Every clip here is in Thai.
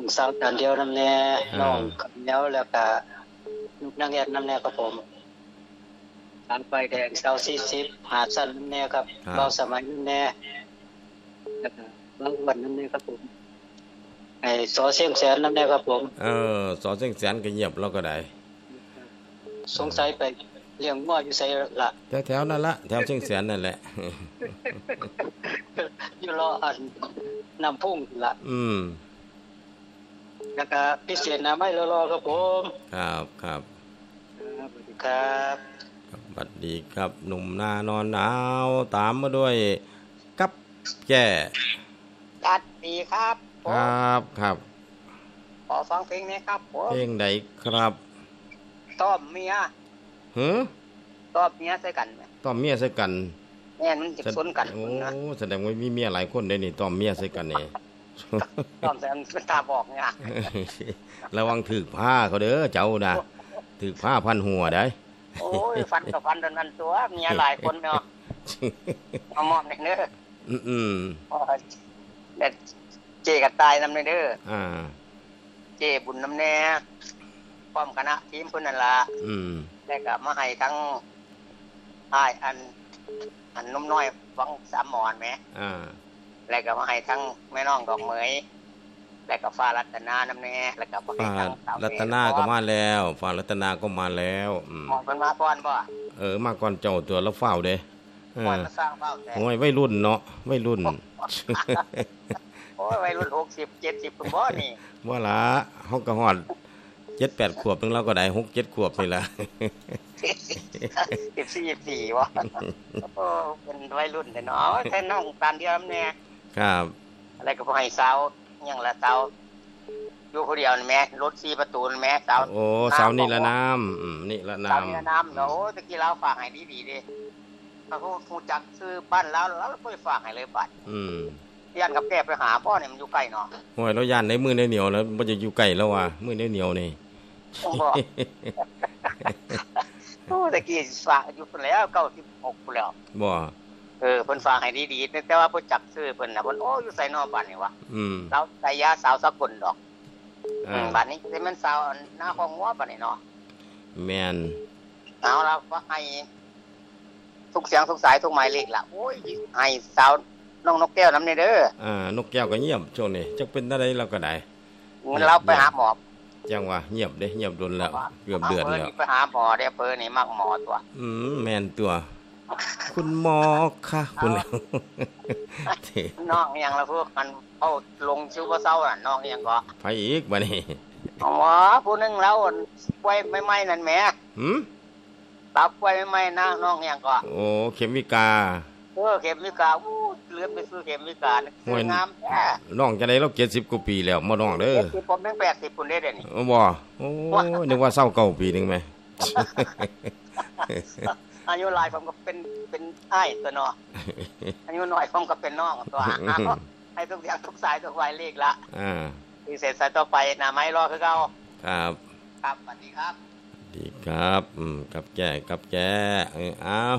สาวจานเดียวน้ำแน่น้องแล้วแล้วก็ลูกนางแอดน้ำแน่ครับผมสารไฟแดงเสา40หาดสั้นน้ำแน่ครับเบาสมัยน้ำแน่แล้วก็บางวันน้ำแน่ครับผมไอ้สอเสียงแสนน้ำแน่ครับผมสอเสียงแสนก็เงียบแล้วก็ได้สงสัยไปเลี้ยงง้ออยู่ไสล่ะแถวๆนั่นละแถวเชียงแสนนั่นแหละอยู่รออันน้ำพุ่งล่ะแล้วก็พิเศษนะไม่รอครับผมครับสวัสดีครับสวัสดีครับหนุ่มนานอนหนาวตามมาด้วยกับแก่สวัสดีครับครับขอฟังเพลงนี้ครับผมเพลงใดครับต้อมเมียต้อมเมียใส่กันไหมต้อมเมียใส่กันแม่นมันจะสนกันโอ้แสดงว่ามีเมียหลายคนได้นี่ต้อมเมียใส่กันนี่ต้อมแสนเป็นตาบอกไงระวังถึกผ้าเขาเด้อเจ้านะถึกผ้าพันหัวได้โอ้ยฟันกับฟันดันนั้นตัวเมียหลายคนเนาะเอามอบเด้อเด็ดเจกับตายนำเด้อเจบุญน้ำแน่พร้อมคณะทีมเพิ่นนั่นล่ะแล้วก็มาให้ทั้งอ้ายอันนุ่มน้อยฟัง3หมอนแหมแล้วก็มาให้ทั้งแม่น้องดอกเหมยแล้วก็ฟ้ารัตนาน้ำแน่แล้วก็มาให้ทั้งรัตนาก็มาแล้วฟ้ารัตนาก็มาแล้วมองเพิ่นมาก่อนบ่มาก่อนเจ้าตัวแล้วเฝ้าเด้ก่อนมาสร้างเฝ้าแต่โอ้ยวัยรุ่นเนาะวัยรุ่นโอ้ยวัยรุ่น60 70พุ่นบ่นี่บ่ล่ะเฮาก็ฮอด7-8 ขวบนึงแล้วก็ได้ 6-7 ขวบนี่ล่ะ 14ว่ะโอ้เป็นวัยรุ่นแต่เนาะแค่น้องตามเดียวแน่ครับอะไรก็บ่ให้สาวยังละสาวอยู่คนเดียวนี่แม่รถ4ประตูนี่แม่สาวโอ้สาวนี่ละน้ำนี่ละน้ำสาวนี่ละน้ำเนาะโอ้ตะกี้เราฝากให้ดีๆเด้เขาฮู้จักซื้อบ้านแล้วบ่ได้ฝากให้เลยบัดย่านกับแก้ไปหาพ่อนี่มันอยู่ใกล้เนาะโอ้ยเราย่านในมือเหนียวแล้วบ่จะอยู่ใกล้แล้วว่ะมือเหนียวนี่โอ้ตะกี้ฝากอยู่พุ่นแล้ว96พุ่นแล้วบ่เพิ่นฝากให้ดีๆแต่ว่าบ่จักซื้อเพิ่นน่ะเพิ่นโอ้อยู่ไสนอบ้านนี่วะเราไสยาสาวสกุลดอกบ้านนี้สิมันสาวหน้าของงัวบ้านนี่เนาะแม่นเอาล่ะว่าให้ทุกเสียงทุกสายทุกหมายเลขล่ะโอ้ยให้สาวน้องนกแก้วนำนี่เด้อนกแก้วก็เงียบช่วงนี้จักเป็นอะไรเราก็ได้เราไปหาหมอจังว่าเงียบเด้เงียบดนแล้วเกือบเดือนแล้วไปหาหมอเด้เพิ่นนี่มักหมอตัวแม่นตัวคุณหมอค่ะคุณน้องยังละพวกมันเอาลงชื่อว่าเศร้าน่ะน้องยังก็ไปอีกบัดนี้อ๋อผู้นึงแล้วป่วยใหม่ๆนั่นแหมตับป่วยใหม่ๆนะน้องยังก็โอ้เข็มวิกาเข็มวิกาเลือดไปซื้อเข็มวิกางามแท้น้องจะได้เรา70 กว่าปีแล้วบ่น้องเด้อ 70ผมยัง80พุ่นเด้เดี๋ยวนี้บ่โอ้นึกว่า29 ปีนึงแม่อายุหลายผมก็เป็นอ้ายตัวเนาะอายุน้อยผมก็เป็นน้องตัวให้ทุกอย่างทุกสายทุกวัยเลขละพิเศษสายต่อไปหน้าไม้รอคือเก่าครับครับสวัสดีครับดีครับกับแก่อ้าว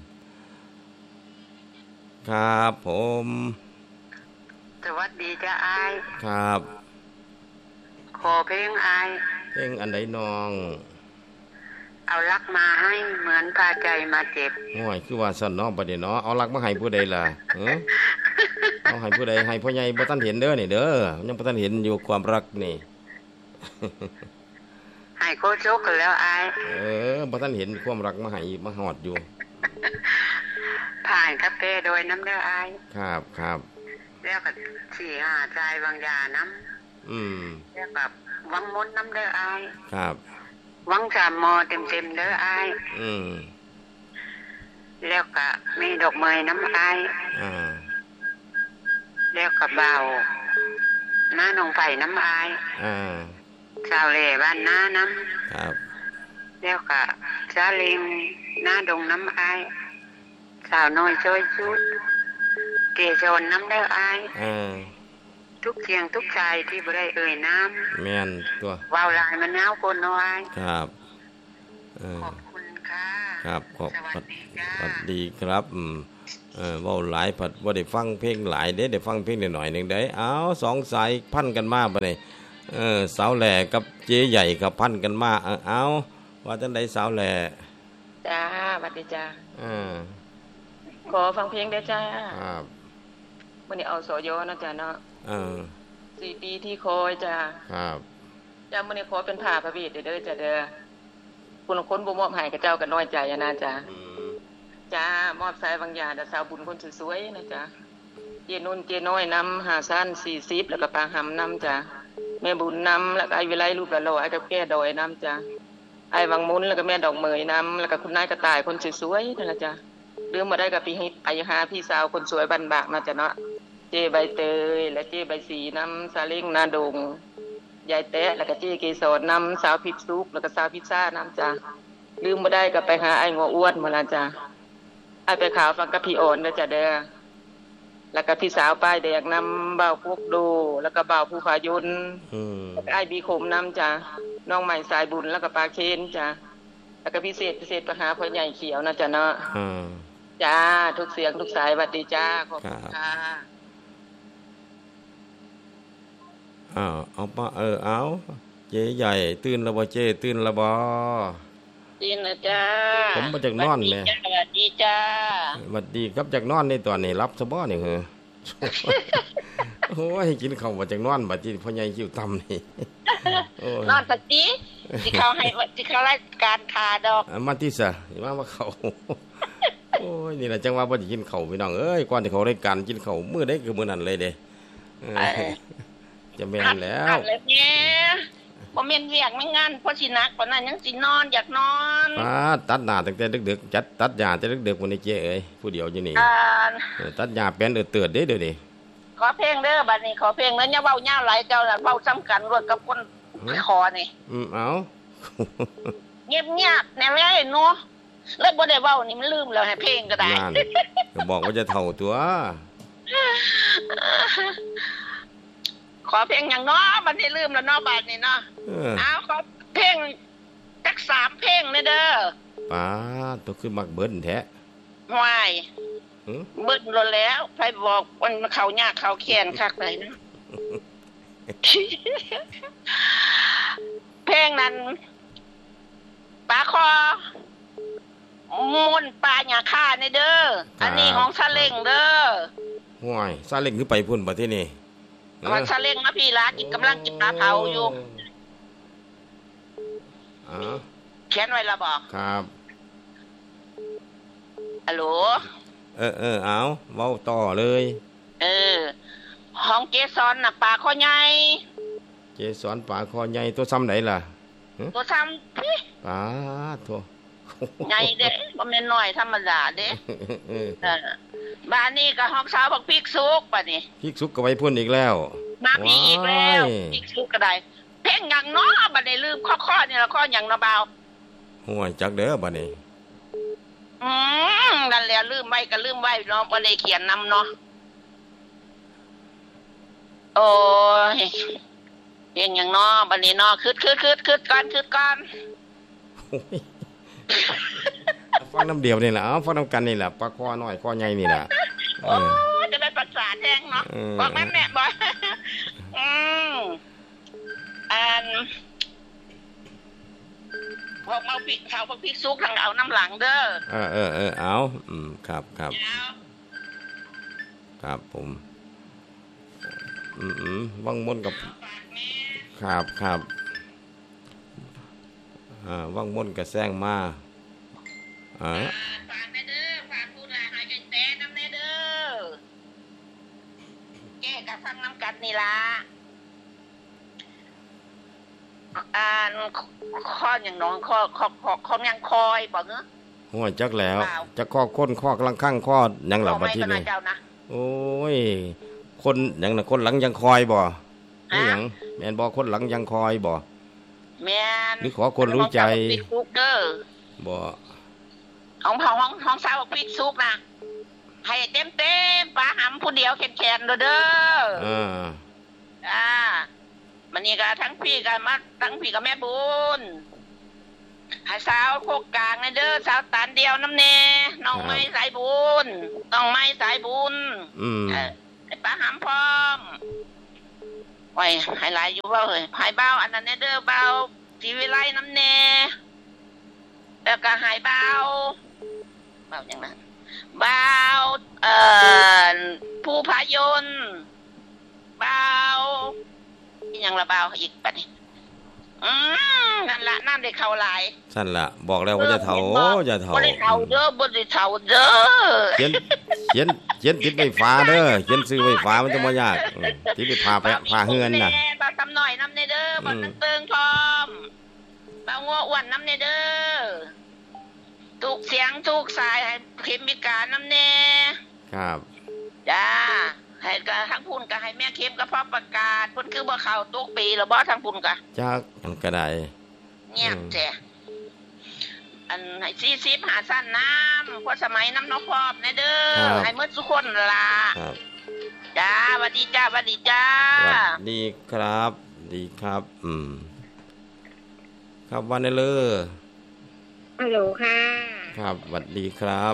ครับผมสวัสดีจ้าอ้ายครับขอเพลงอ้ายเพลงอันใดน้องเอารักมาให้เหมือนพาใจมาเจ็บโอ้ยคือว่าซั่นเนาะบัดนี้เนาะเอารักมาให้ผู้ใดล่ะเอาให้ผู้ใดให้พ่อใหญ่บ่ทันเห็นเด้อนี่เด้อยังบ่ทันเห็นอยู่ความรักนี่ให้โคโชกกันแล้วอ้ายบ่ทันเห็นความรักมาให้มาฮอดอยู่ผ่านคาเฟ่โดยน้ำเด้ออ้ายครับแล้วก็4-5ใจบางยาน้ำแล้วก็วังมนน้ำเด้ออ้ายครับวัง3 มอเต็มๆเด้ออ้ายแล้วก็มีดอกไม้น้ำอ้ายแล้วก็เบาหน้าหนองไผ่น้ำอ้ายชาวเล่บ้านหน้าน้ำครับแล้วก็ชาลิงหน้าดงน้ำอ้ายสาวน้อยช่วยชุดเกศรน้ำเด้ออ้ายทุกเสียงทุกใจที่บ่ได้เอ่ยน้ำแม่นตัวว้าวลายมันยาวคนน้อยครับขอบคุณค่ะครับสวัสดีครับเว้าหลายผัดบ่ได้ฟังเพลงหลายเด้ได้ฟังเพลงหน่อยนึงได้เอา2 สายพันกันมาบัดนี้สาวแหล่กับเจ๊ใหญ่กับพันกันมาเอาว่าจังได๋สาวแหล่จ้าสวัสดีจ้าขอฟังเพลงได้จ้าครับวันนี้เอาสยนะจ้าเนาะ4 ปีที่คอยจ้าครับจ้าวันนี้ขอเป็นผ้าพระบิดเด้อจ้าเด้อคุณคนบ่มอบให้กับเจ้าก็น้อยใจนะจ้าจ้ามอบสายบางอย่างแต่สาวบุญคนสวยๆนะจ้าเจนุ่นเจน้อยนำ5สั้น40แล้วก็ปางหำนำจ้าแม่บุญนำแล้วก็ไอ้วิไลรูปละลอยกับแก้ดอยนำจ้าไอ้วังมุนแล้วก็แม่ดอกเหมยนำแล้วก็คุณนายกระต่ายคนสวยๆนั่นล่ะจ้าเรื่องมาได้กับพี่อายุ5พี่สาวคนสวยบันบากมาจ้ะเนาะเจใบเตยและเจใบสีนำซาเล้งนาดงยายแตะแล้วก็เจเกสรนำสาวพิษซุกแล้วก็สาวพิซซ่านำจ้าลืมมาได้กับไปหาไอ้งัวอ้วนมาละจ้าไอ้ไปขาวฟังกับพี่อ่อนนะจ้าเด้อแล้วก็พี่สาวป้ายแดงนำเบาพวกดูแล้วก็เบาภูผายุนแล้วก็ไอ้บีขมนำจ้าน้องใหม่สายบุญแล้วก็ปลาเคนจ้าแล้วก็พิเศษไปหาพ่อใหญ่เขียวนะจ้าเนาะจ้าทุกเสียงทุกสายสวัสดีจ้าขอบคุณค่ะเอาป่ะเอาเจ๊ใหญ่ตื่นแล้วบ่เจ๊ตื่นแล้วบ่ตื่นแล้วจ้าผมมาจากนอนแม่สวัสดีจ้าสวัสดีครับจากนอนในตอนนี้รับซะบ่นี่เหรอโอ้ยกินข้าวมาจากนอนบัดนี้พ่อใหญ่คิวต่ำนี่นอนสักทีสิเขาให้สิเขารายการคาดอกมาที่ซะมาเข้าโอ้ยนี่แหละจังว่าบ่ได้กินข้าวพี่น้องเอ้ยก่อนที่เขารายการกินข้าวมื้อใดคือมื้อนั้นเลยเด้จะแม่นแล้วบ่แม่นเวียกไม่งานเพราะสินักปานนั้นยังสินอนอยากนอนตัดหน้าตั้งแต่ดึกๆจัดตัดหญ้าแต่ดึกๆมื้อนี้เจ๊เอ้ยผู้เดียวอยู่นี่ตัดหญ้าแป้นเตือดเด้เดี๋ยวนี้ขอเพลงเด้อบัดนี้ขอเพลงแล้วอย่าเว้ายาวหลายเจ้าน่ะเว้าซ้ำกันรวดกับคนคอนี่เอาเงียบๆแน่แม่เนาะแล้วบ่ได้เว้านี่มันลืมแล้วให้เพลงก็ได้ก็บอกว่าจะเท่าตัวขอเพลงอย่างเนาะบัดนี้ลืมแล้วเนาะบัดนี้เนาะเอาขอเพลงจัก3เพลงเด้อป้าตัวคือมักเบิ้นแท้วายเบิ้นโลแล้วไผบอกมันเข้ายากเข้าแค้นคักเลยนะเพลงนั้นปลาคอมุนปลาหยาค่าในเด้ออันนี้ของซาเล้งเด้อห่วยซาเล้งคือไปพุ่นบัดที่นี่มันซาเล้งนะพี่ล่ะกำลังกินปลาเผาอยู่เขียนไว้ละบอกครับฮัลโหลเอาเว้าต่อเลยของเจสอนน่ะปลาคอใหญ่เจสอนปลาคอใหญ่ตัวซ้ำไหนล่ะตัวซ้ำพี่ปลาตัวใหญ่เด้บ่แม่นน้อยธรรมดาเด้บ้านนี้ก็ฮอกสาวบักพริกสุกบัดนี้พริกสุกก็ไว้พุ่นอีกแล้วมาพี่อีกแล้วพริกสุกก็ได้เพลงหยังเนาะบัดนี้ลืมข้อนี่ละข้อหยังเนาะบ่าวห่วยจักเด้อบัดนี้นั่นแหละลืมไว้ก็ลืมไว้เนาะบ่ได้เขียนนำเนาะโอ้ยเพลงหยังเนาะบัดนี้เนาะคืดก่อนฟังน้ำเดียวนี่แหละฟังน้ำกันนี่แหละปลาคอน้อยคอใหญ่นี่แหละโอ้จะได้ประสาทแทงเนาะบอกแม่บอกพวกเอาพริกเขาพวกพริกซุกทางเอาน้ำหลังเด้อเอาครับครับผมว่างมนกับครับว่างมนกับแซงมาฝากแม่เด้อฝากผู้ใดหายใจแต้น้ำแม่เด้อแก้กับฟังน้ำกัดนี่ล่ะข้ออย่างน้องข้อยังคอยบอกเนอะหัวจักแล้วจะข้อค้นข้อกำลังข้างข้อยังหลับบัดที่นี่โอ้ยคนยังน่ะคนหลังยังคอยบ่นี่หยังแม่นบ่คนหลังยังคอยบ่แม่นหรือขอคนรู้ใจบ่ห้องสาวบอกปิดซุกนะให้เต็มปลาหำผู้เดียวแขนเด้อมันนี่ก็ทั้งพี่กับแม่บุญให้สาวโคกกลางเด้อสาวตานเดียวน้ำเนน้องไม้สายบุญไอ้ปลาหำพร้อมไว้ให้หลายอยู่เว้าเฮ้ยหายเบาอันนั้นเด้อเบาสีวิไลน้ำแน่แล้วก็หายเบาอย่างนั้นเบาผู้พายนเบาอีหยังละเบาอีกบัดนี้นั่นละน้ำได้เข้าหลายสั่นละบอกแล้วว่าจะเฒ่าจะเฒ่าบ่ได้เฒ่าเด้อบ่ได้เฒ่าเด้อเขียนติดไฟฟ้าเด้อเขียนซื้อไฟฟ้ามันจะบ่ยากติดไปพาเฮือนน่ะบ่ทำน้อยน้ำในเด้อบ่เติงพร้อมบ่งัวอ้วนน้ำในเด้อทุกเสียงทุกสายให้เข็มมีการน้ำแน่ครับจ้าให้ก็ทั้งพุ่นก็ให้แม่เข็มก็พอประกาศเพิ่นคือบ่เข้าตกปีแล้วบ่ทั้งพุ่นก็จักมันก็ได้เงียบแท้อันให้40หาสั้นน้ำพอสมัยน้ำนกพอบนะเด้อให้หมดทุกคนล่ะครับจ้าสวัสดีจ้าสวัสดีจ้าสวัสดีครับดีครับครับวันนี้เลยฮัลโหลค่ะครับสวัสดีครับ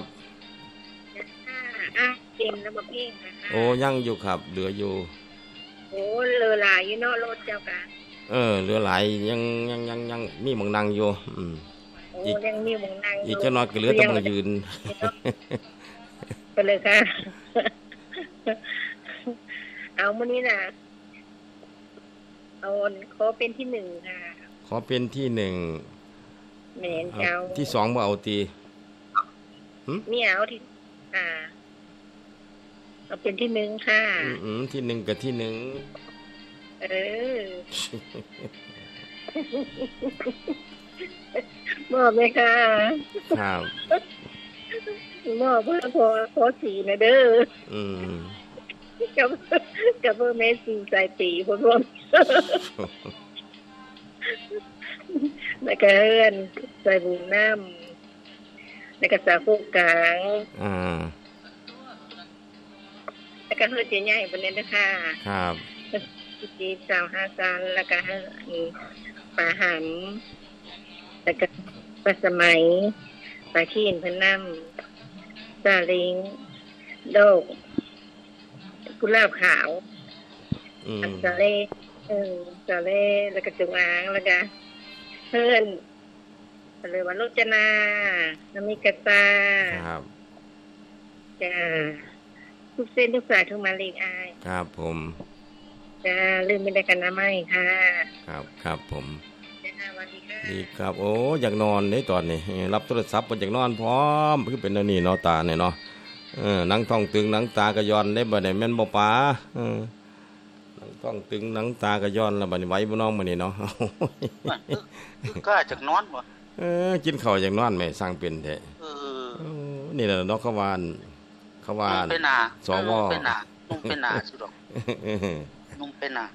เต็มแล้วบ่เพ่งนะคะโอ้ยังอยู่ครับเหลืออยู่โอ้เหลือหลายอยู่เนาะรถเจ้าค่ะเหลือหลายยังมีหม่องนั่งอยู่โอ้ยังมีหม่องนั่งอีกจะนอนก็เหลือแต่หม่องยืนไปเลยค่ะเอามื้อนี้น่ะเอาขอเป็นที่1ค่ะขอเป็นที่1 แม่นเจ้าที่2บ่เอาตีมีเอาที่เอาเป็นที่1ค่ะที่1กับที่1 มอบไหมค่ะครับมอบเพื่อขอสีนะเด้อกับเพื่อแม่สีใจปีพร้อมแล้วก็เฮือนใส่บุญน้ำแล้วก็สาฟูกลางแล้วก็เฮือนใหญ่ๆบนนี้นะคะครับจีบสาว5 ซันแล้วก็ปลาหำแล้วก็ปลาสมัยปลาขี้นเพิ่นน้ำซาลิงโดกกุหลาบขาวสาเล่สาเล่แล้วก็จงอางแล้วก็เพื่อนเลยว่าโรจนาน้ำมีกระตาครับจะทุกเส้นทุกสายทุกมาลีกอายครับผมจะลืมไม่ได้กันนะไม่ค่ะครับผมดีครับโอ้อยากนอนในตอนนี้รับโทรศัพท์อยากนอนพร้อมคือเป็นนี่เนาะตาเนี่ยเนาะหนังท้องตึงหนังตากระยอนได้บ่ได้แม่นบ่ป๋าหนังท้องตึงหนังตากระยอนแล้วบัดนี้ไหวบ่น้องมื้อนี้เนาะก็จักนอนบ่กินข้าวจักนอนแม่สร้างเป็นแท้นี่แหละเนาะเขาว่าเป็นหน้าสวเป็นหน้านุ่มเป็นหน้าสุดดอกนุ่มเป็นหน้า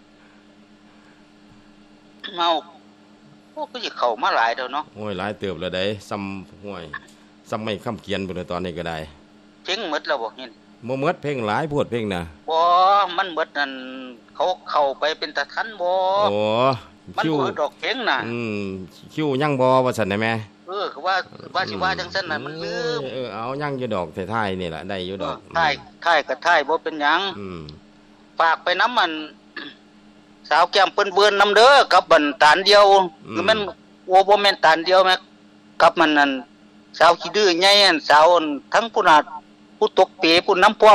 เมาพวกก็สิเข้ามาหลายแล้วเนาะโอ้ยหลายเติบแล้วได้ซ้ำห้วยซ้ำไม่ค้ำเกียนพุ่นตอนนี้ก็ได้เพ่งหมดแล้วบ่นี่บ่หมดเพ่งหลายโพดเพ่งน่ะบ่มันหมดนั่นเขาเข้าไปเป็นตะทันบ่โอ้มันบ่ดอกเพ่งน่ะคิวยังบ่ว่าซั่นได้แม่ก็ว่าสิว่าจังซั่นน่ะมันลืมเอายังอยู่ดอกท้ายๆนี่ล่ะได้อยู่ดอกท้ายก็ท้ายบ่เป็นหยังฝากไปน้ำมันสาวแก้มเปิ้นเบิ่นนำเด้อกับบันตานเดียวคือมันโอ้บ่แม่นตานเดียวแม่กับมันนั่นสาวขี้ดื้อใหญ่อันสาวทั้งผู้น่ะผู้ตกเปผู้น้ำพร้อม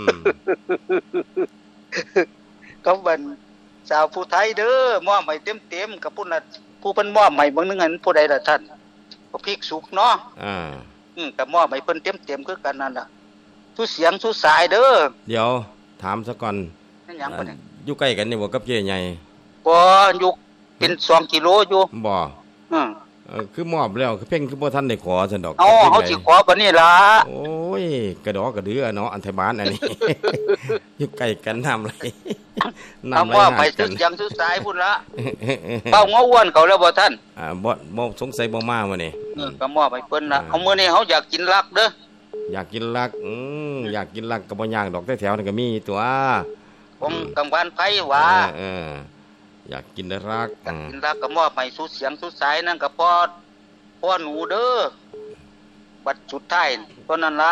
กับบันสาวผู้ไทยเด้อมอบให้เต็มๆกับผู้น่ะผู้เพิ่นมอบให้บางนึงอันผู้ใดล่ะท่านบ่พริกสุกเนาะก็มอบให้เพิ่นเต็มๆคือกันนั่นล่ะทุเสียงทุสายเด้อเดี๋ยวถามซะก่อนนั่นหยังบ่เนี่ยอยู่ใกล้กันนี่บ่กับเจ๊ใหญ่บ่อยู่เป็น2กิโลอยู่บ่คือมอบแล้วคือเพ่งคือบ่ทันได้ขอซั่นดอกเฮาสิขอบัดนี้ล่ะโอ้ยกระดอกกระเดือเนาะอันไทบ้านอันนี้อยู่ใกล้กันทำอะไรนำว่าไปถึงยังสุดสายพุ่นละเป้างออ้วนเขาแล้วบ่ท่านบ่สงสัยบ่มามื้อนี้ก็มอบให้เพิ่นล่ะเอามื้อนี้เฮาอยากกินลักเด้ออยากกินลักอยากกินลักก็บ่ยากดอกแถวๆนั่นก็มีตัวผมกังวานไผว่าอยากกินรักกินรักก็มอบให้สุดเสียงสุดสายนั่นก็พ่อหนูเด้อบัดสุดท้ายตอนนั้นละ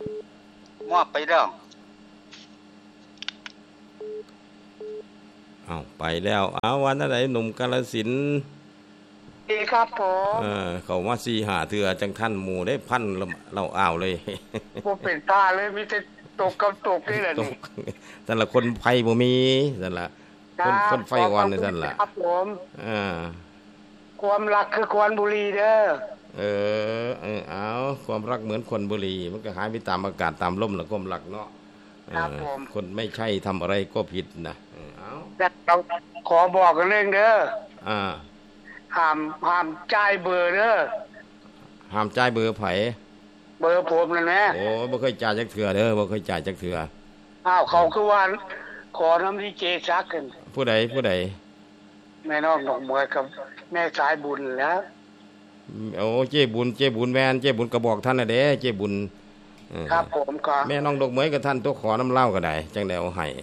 มอบไปแล้วอ้าวไปแล้ววันนั้นไหนหนุ่มกาฬสินธุ์ดีครับผมเขาว่า4-5เทื่อจังท่านหมู่ได้พันเราอ้าวเลยบ่เป็นตาเลยมีแต่ตกกับตกนี่แหละนี่นั่นล่ะคนไผบ่มีนั่นล่ะคนไฟอ่อนนี่นั่นล่ะครับผมความรักคือควันบุหรี่เด้อเอาความรักเหมือนควันบุหรี่มันก็หายไปตามอากาศตามลมแล้วความรักเนาะครับผมคนไม่ใช่ทำอะไรก็ผิดนะแต่เราขอบอกกันเรื่องเด้อห้ามจ่ายเบอร์เด้อห้ามจ่ายเบอร์ไผเบอร์ผมนั่นแหละโอ้บ่เคยจ่ายจักเทื่อเด้อบ่เคยจ่ายจักเทื่อเขาคือว่าขอน้ำดีเจซักกันผู้ใดแม่น้องดอกมวยกับแม่สายบุญแล้วโอ้เจ๊บุญแม่นเจ๊บุญก็บอกท่านน่ะเด้เจ๊บุญครับผมก็แม่น้องดอกเหมยกับท่านตัวขอน้ำเหล้าก็ได้จังได้เอาให้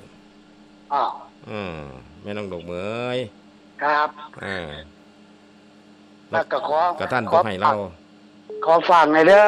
แม่น้องดอกเหมยครับแล้วก็ขอกับท่านตัวให้เหล้าขอฟังหน่อยเด้อ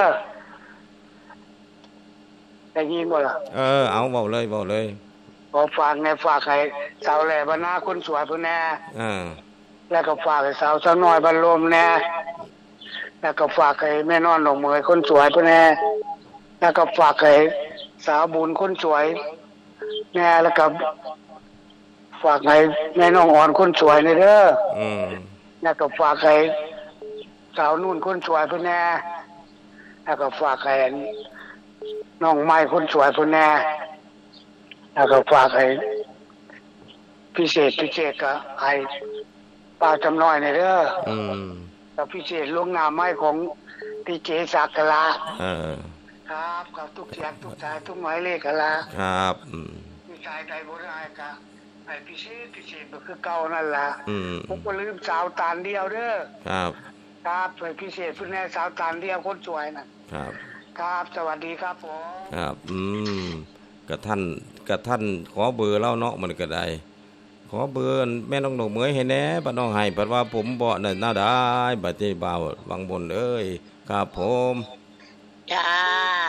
ได้ยินบ่ล่ะเอาเว้าเลยขอฟังในฝากให้สาวแหล่บ้านนาคนสวยพุ่นแน่แล้วก็ฝากให้สาวน้อยบ้านลมแน่แล้วก็ฝากให้แม่น้องดอกเหมยคนสวยพุ่นแน่แล้วก็ฝากให้สาวบุญคนสวยแน่แล้วก็ฝากให้แม่น้องอ่อนคนสวยนี่เด้อแล้วก็ฝากให้สาวนุ่นคนสวยพุ่นแน่แล้วก็ฝากให้น้องไม้คนสวยพุ่นแน่แล้วก็ฝากให้พิเศษก็ให้ป้าจำน้อยนี่เด้อแล้วพิเศษลงนามไม้ของดีเจศักลาครับกับทุกเสียงทุกสายทุกหมายเลขกันละครับมีสายใดบ่ได้ก็ไอ้พิเศษก็คือเก่านั่นล่ะผมก็ลืมสาวตาลเดียวเด้อครับไอ้พิเศษเพิ่นแน่สาวตาลเดียวคนสวยน่ะครับสวัสดีครับผมครับกับท่านขอเบอร์เล่าเนาะมันก็ได้ขอเบอร์แม่น้องดอกเหมยให้แน่บัดน้องให้บัดว่าผมบ่น่าได้บัดนี้บ่าวบางบนเอ้ยครับผมจ้า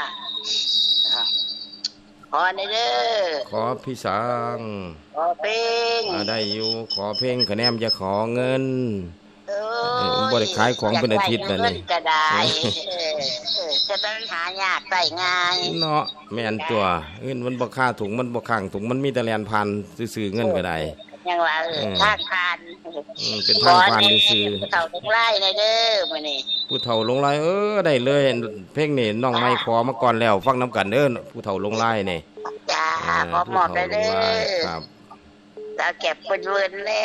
ขอได้เด้อขอพี่สังขอเพลงได้อยู่ขอเพลงคะแนนจะขอเงินบ่ได้ขายของเป็นอาทิตย์แล้วนี่ก็ได้จะต้องหายากใส่ง่ายเนาะแม่นตัวเงินมันบ่ค่าถุงมันบ่ข้างถุงมันมีแต่แลนพันซื้อเงินก็ได้ยังว่าทางผ่านเป็นทางผ่านซื้อผู้เฒ่าลงไล่ในเด้อมื้อนี้ผู้เฒ่าลงไล่ได้เลยเพลงนี้น้องไม้ขอมาก่อนแล้วฟังนำกันเด้อผู้เฒ่าลงไล่นี่จ้าขอมอบได้เด้อครับตาเก็บเป็นเวินแน่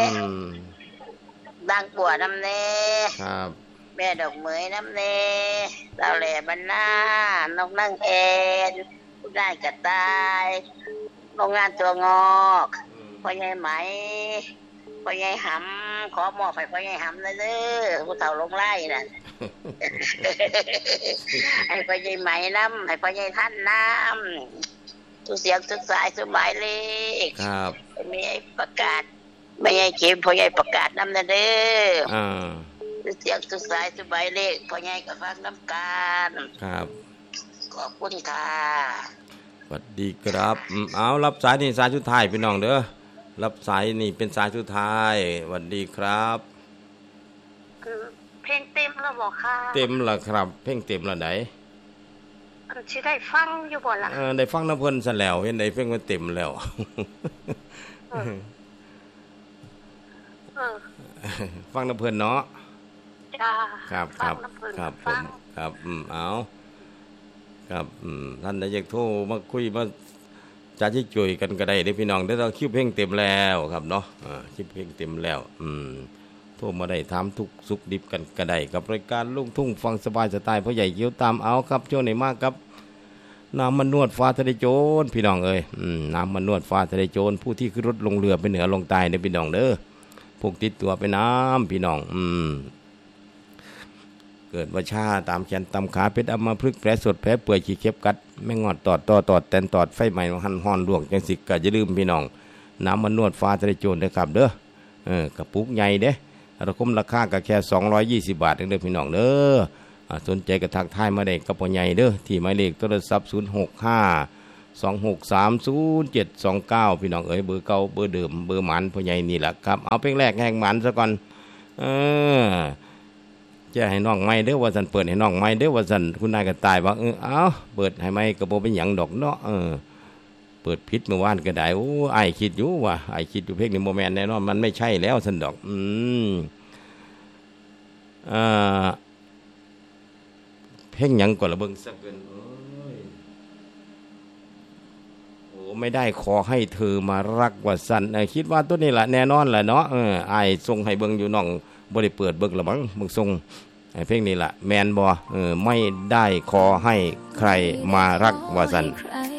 บางปัวน้ำแน่ครับแม่ดอกเหมยน้ำแน่สาวแหล่บ้านนาน้องนั่งเอ็นผู้ได้กระต่ายโรงงานตัวงอกพ่อใหญ่ไหมพ่อใหญ่หำขอมอบให้พ่อใหญ่หำเลยเด้อผู้เฒ่าลงไล่น่ะให้พ่อใหญ่ไหมน้ำให้พ่อใหญ่ท่านน้ำทุกเสียงทุกสายทุกหมายเลขครับไม่ให้ประกาศไม่ให้เก็บพ่อใหญ่ประกาศน้ำนะเด้อทุกเสียงทุกสายทุกหมายเลขพ่อใหญ่ก็ฟังน้ำกันครับขอบคุณค่ะสวัสดีครับเอารับสายนี่สายสุดท้ายพี่น้องเด้อรับสายนี่เป็นสายสุดท้ายสวัสดีครับคือเพลงเต็มแล้วบอกค่ะเต็มแล้วครับเพลงเต็มแล้วไหนสิได้ฟังอยู่บ่ล่ะได้ฟังน้ำเพิ่นซะแล้วเห็นได้เพลงมันเต็มแล้วฟังน้ำเพิ่นเนาะจ้าครับผมครับเอาครับท่านได้อยากโทรมาคุยมาจะช่วยกันก็ได้เด้อพี่น้องได้เราคิวเพลงเต็มแล้วครับเนาะคิวเพลงเต็มแล้วโทรมาได้ถามทุกสุขดิบกันก็ได้กับรายการลุงทุ่งฟังสบายสไตล์พ่อใหญ่เกี่ยวตามเอาครับช่วงไหนมากครับน้ำมันนวดฟ้าทะเลโจรพี่น้องเอ้ยน้ำมันนวดฟ้าทะเลโจรผู้ที่ขึ้นรถลงเรือไปเหนือลงใต้เนี่ยพี่น้องเด้อพวกติดตัวไปน้ำพี่น้องเกิดว่าชาตามแขนตามขาเป็นอัมพฤกษ์แผลสดแผลเปื่อยขี้เข็บกัดไม่งอดตอดแตนตอดไฟใหม่หันห่อนลวกจังสิก็อย่าลืมพี่น้องน้ำมันนวดฟ้าทะเลโจรเด้อครับเด้อกระปุกใหญ่เด้ราคาก็แค่220 บาทเด้อพี่น้องเด้อสนใจก็ทักทายมาได้กับพ่อใหญ่เด้อที่หมายเลขโทรศัพท์065 26302729พี่น้องเอ๋ยเบอร์เก่าเบอร์เดิมเบอร์หมันพ่อใหญ่นี่แหละครับเอาเพลงแรกแห่งหมันซะก่อนจะให้น้องไม้เด้อว่าซั่นเปิดให้น้องไม้เด้อว่าซั่นคุณนายก็ตายว่าเอาเปิดให้ไม้ก็บ่เป็นหยังดอกเนาะเปิดผิดเมื่อวานก็ได้โอ้อ้ายคิดอยู่ว่าอ้ายคิดอยู่เพลงนี้บ่แม่นแน่นอนมันไม่ใช่แล้วซั่นดอกเพลงหยังก่อนละเบิ่งซะเกินโอ้ไม่ได้ขอให้เธอมารักว่าซั่นคิดว่าตัวนี้ล่ะแน่นอนแหละเนาะอ้ายส่งให้เบิ่งอยู่น้องบ่ได้เปิดเบิ่งละมั้งมึงส่งเพลงนี้ล่ะแม่นบ่ไม่ได้ขอให้ใครมารักว่าซั่น